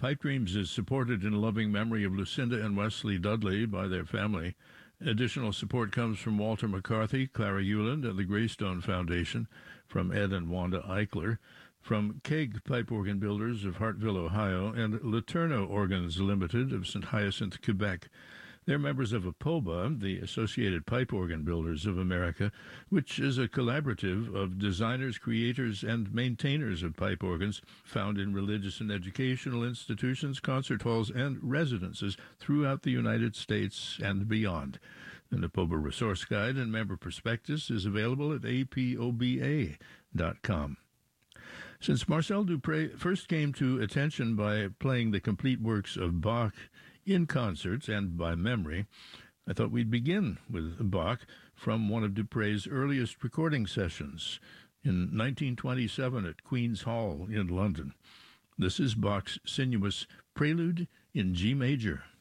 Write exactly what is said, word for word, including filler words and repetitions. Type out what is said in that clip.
Pipe Dreams is supported in loving memory of Lucinda and Wesley Dudley by their family. Additional support comes from Walter McCarthy, Clara Euland, and the Greystone Foundation, from Ed and Wanda Eichler, from Keg Pipe Organ Builders of Hartville, Ohio, and Laterno Organs Limited of Saint Hyacinthe, Quebec. They're members of APOBA, the Associated Pipe Organ Builders of America, which is a collaborative of designers, creators, and maintainers of pipe organs found in religious and educational institutions, concert halls, and residences throughout the United States and beyond. An APOBA resource guide and member prospectus is available at A P O B A dot com. Since Marcel Dupré first came to attention by playing the complete works of Bach in concerts and by memory, I thought we'd begin with Bach from one of Dupré's earliest recording sessions in nineteen twenty-seven at Queen's Hall in London. This is Bach's sinuous Prelude in G major.